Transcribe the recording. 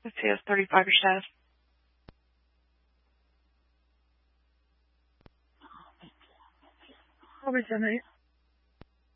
Let's see, it's 35 shares. How is it?